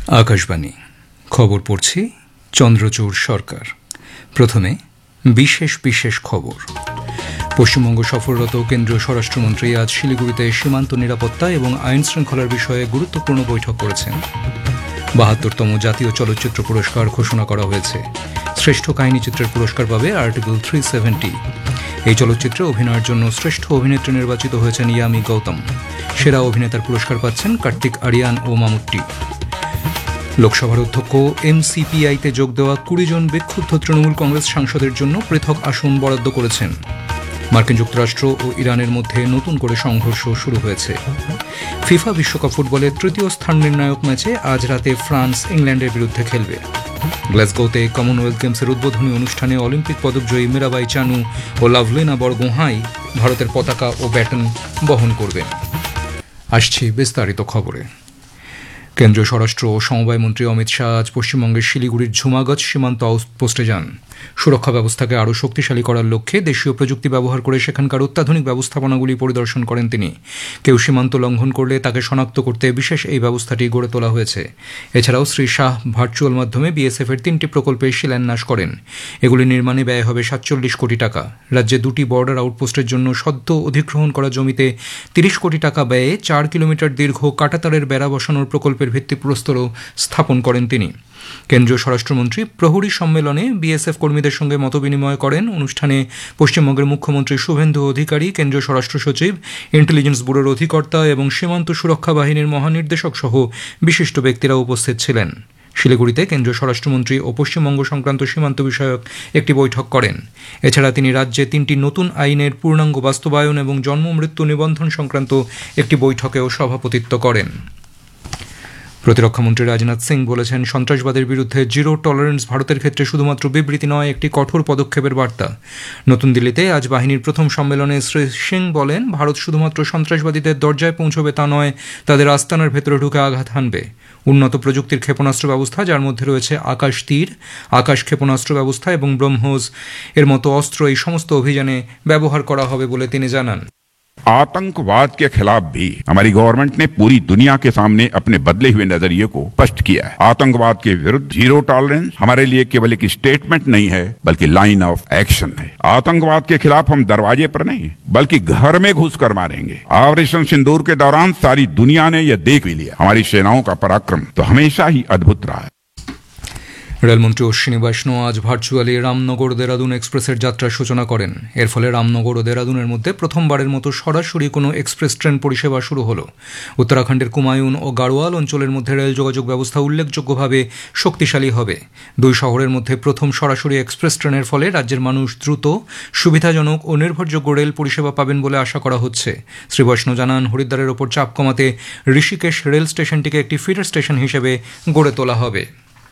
আকাশবাণী খবর পড়ছি চন্দ্রচূড় সরকার। প্রথমে বিশেষ বিশেষ খবর। পশ্চিমবঙ্গ সফররত কেন্দ্রীয় স্বরাষ্ট্রমন্ত্রী আজ শিলিগুড়িতে সীমান্ত নিরাপত্তা এবং আইন শৃঙ্খলার বিষয়ে গুরুত্বপূর্ণ বৈঠক করেছেন। ৭২তম জাতীয় চলচ্চিত্র পুরস্কার ঘোষণা করা হয়েছে। শ্রেষ্ঠ কাহিনীচিত্রের পুরস্কার পাবে আর্টিকেল 370। এই চলচ্চিত্রে অভিনয়ের জন্য শ্রেষ্ঠ অভিনেত্রী নির্বাচিত হয়েছেন ইয়ামি গৌতম। সেরা অভিনেতার পুরস্কার পাচ্ছেন কার্তিক আরিয়ান ও মামুট্টি। লোকসভার অধ্যক্ষ এমসিপিআইতে যোগ দেওয়া ২০ জন বিক্ষুব্ধ তৃণমূল কংগ্রেস সাংসদের জন্য পৃথক আসন বরাদ্দ করেছেন। মার্কিন যুক্তরাষ্ট্র ও ইরানের মধ্যে নতুন করে সংঘর্ষ শুরু হয়েছে। ফিফা বিশ্বকাপ ফুটবলের তৃতীয় স্থান নির্ণায়ক ম্যাচে আজ রাতে ফ্রান্স ইংল্যান্ডের বিরুদ্ধে খেলবে। গ্লাসগোতে কমনওয়েলথ গেমসের উদ্বোধনী অনুষ্ঠানে অলিম্পিক পদকজয়ী মীরাবাই চানু ও লাভলিনা বরগোহাঁই ভারতের পতাকা ও ব্যাটন বহন করবেন। আসছি বিস্তারিত খবরে। কেন্দ্রীয় স্বরাষ্ট্র ও সমবায় মন্ত্রী অমিত শাহ আজ পশ্চিমবঙ্গের শিলিগুড়ির ঝুমাগজ সীমান্ত আউটপোস্টে যান। সুরক্ষা ব্যবস্থাকে আরও শক্তিশালী করার লক্ষ্যে দেশীয় প্রযুক্তি ব্যবহার করে সেখানকার অত্যাধুনিক ব্যবস্থাপনাগুলি পরিদর্শন করেন তিনি। কেউ সীমান্ত লঙ্ঘন করলে তাকে শনাক্ত করতে বিশেষ এই ব্যবস্থাটি গড়ে তোলা হয়েছে। এছাড়াও শ্রী শাহ ভার্চুয়াল মাধ্যমে বিএসএফের ৩টি প্রকল্পের শিলান্যাস করেন। এগুলি নির্মাণে ব্যয় হবে ৪৭ কোটি টাকা। রাজ্যে ২টি বর্ডার আউটপোস্টের জন্য সদ্য অধিগ্রহণ করা জমিতে ৩০ কোটি টাকা ব্যয়ে ৪ কিলোমিটার দীর্ঘ কাঁটাতারের বেড়া বসানোর প্রকল্পের ভিত্তিপ্রস্তরও স্থাপন করেন তিনি। কেন্দ্রীয় স্বরাষ্ট্রমন্ত্রী প্রহরী সম্মেলনে বিএসএফ কর্মীদের সঙ্গে মতবিনিময় করেন। অনুষ্ঠানে পশ্চিমবঙ্গের মুখ্যমন্ত্রী শুভেন্দু অধিকারী, কেন্দ্রীয় স্বরাষ্ট্র সচিব, ইন্টেলিজেন্স ব্যুরোর অধিকর্তা এবং সীমান্ত সুরক্ষা বাহিনীর মহানির্দেশক সহ বিশিষ্ট ব্যক্তিরা উপস্থিত ছিলেন। শিলিগুড়িতে কেন্দ্রীয় স্বরাষ্ট্রমন্ত্রী ও পশ্চিমবঙ্গ সংক্রান্ত সীমান্ত বিষয়ক একটি বৈঠক করেন। এছাড়া তিনি রাজ্যে ৩টি নতুন আইনের পূর্ণাঙ্গ বাস্তবায়ন এবং জন্ম মৃত্যু নিবন্ধন সংক্রান্ত একটি বৈঠকেও সভাপতিত্ব করেন। প্রতিরক্ষামন্ত্রী রাজনাথ সিং বলেছেন, সন্ত্রাসবাদের বিরুদ্ধে জিরো টলারেন্স ভারতের ক্ষেত্রে শুধুমাত্র বিবৃতি নয়, একটি কঠোর পদক্ষেপের বার্তা। নতুন দিল্লিতে আজ বাহিনীর প্রথম সম্মেলনে শ্রী সিং বলেন, ভারত শুধুমাত্র সন্ত্রাসবাদীদের দরজায় পৌঁছবে তা নয়, তাদের আস্তানার ভেতরে ঢুকে আঘাত হানবে। উন্নত প্রযুক্তির ক্ষেপণাস্ত্র ব্যবস্থা, যার মধ্যে রয়েছে আকাশ তীর, আকাশ ক্ষেপণাস্ত্র ব্যবস্থা এবং ব্রহ্মোস এর মতো অস্ত্র এই সমস্ত অভিযানে ব্যবহার করা হবে বলে তিনি জানান। आतंकवाद के खिलाफ भी हमारी गवर्नमेंट ने पूरी दुनिया के सामने अपने बदले हुए नजरिए को स्पष्ट किया है। आतंकवाद के विरुद्ध जीरो टॉलरेंस हमारे लिए केवल एक स्टेटमेंट नहीं है, बल्कि लाइन ऑफ एक्शन है। आतंकवाद के खिलाफ हम दरवाजे पर नहीं, बल्कि घर में घुसकर मारेंगे। ऑपरेशन सिंदूर के दौरान सारी दुनिया ने यह देख भी लिया। हमारी सेनाओं का पराक्रम तो हमेशा ही अद्भुत रहा है। রেলমন্ত্রী অশ্বিনী বৈষ্ণব আজ ভার্চুয়ালি রামনগর দেরাদুন এক্সপ্রেসের যাত্রার সূচনা করেন। এর ফলে রামনগর ও দেরাদুনের মধ্যে প্রথমবারের মতো সরাসরি কোনো এক্সপ্রেস ট্রেন পরিষেবা শুরু হলো। উত্তরাখণ্ডের কুমায়ুন ও গাড়োয়াল অঞ্চলের মধ্যে রেল যোগাযোগ ব্যবস্থা উল্লেখযোগ্যভাবে শক্তিশালী হবে। দুই শহরের মধ্যে প্রথম সরাসরি এক্সপ্রেস ট্রেনের ফলে রাজ্যের মানুষ দ্রুত, সুবিধাজনক ও নির্ভরযোগ্য রেল পরিষেবা পাবেন বলে আশা করা হচ্ছে। শ্রী বৈষ্ণব জানান, হরিদ্বারের ওপর চাপ কমাতে ঋষিকেশ রেল স্টেশনটিকে একটি ফিডার স্টেশন হিসেবে গড়ে তোলা হবে।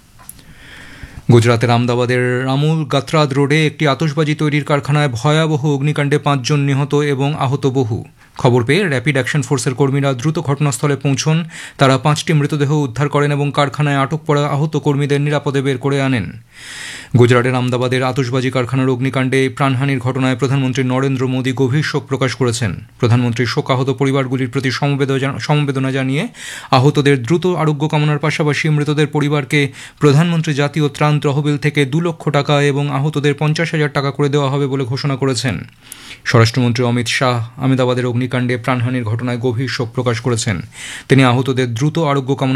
গুজরাতের আমদাবাদের রামুল গাত্রাদ রোডে একটি আতশবাজি তৈরির কারখানায় ভয়াবহ অগ্নিকাণ্ডে ৫ জন নিহত এবং আহত বহু। খবর পেয়ে র্যাপিড অ্যাকশন ফোর্সের কর্মীরা দ্রুত ঘটনাস্থলে পৌঁছন। তারা 5টি মৃতদেহ উদ্ধার করেন এবং কারখানায় আটক পড়া আহত কর্মীদের নিরাপদে বের করে আনেন। গুজরাটের আমদাবাদের আতশবাজি কারখানার অগ্নিকাণ্ডে প্রাণহানির ঘটনায় প্রধানমন্ত্রী নরেন্দ্র মোদী গভীর শোক প্রকাশ করেছেন। প্রধানমন্ত্রী শোকাহত পরিবারগুলির প্রতি সমবেদনা জানিয়ে আহতদের দ্রুত আরোগ্য কামনার পাশাপাশি মৃতদের পরিবারকে প্রধানমন্ত্রী জাতীয় ত্রাণ তহবিল থেকে ২ লক্ষ টাকা এবং আহতদের ৫০,০০০ টাকা করে দেওয়া হবে বলে ঘোষণা করেছেন। স্বরাষ্ট্রমন্ত্রী অমিত শাহ আহমেদাবাদের অগ্নিকাণ্ডে প্রাণহানির ঘটনায় গভীর শোক প্রকাশ করেছেন। তিনি আহতদের দ্রুত আরোগ্য কামনা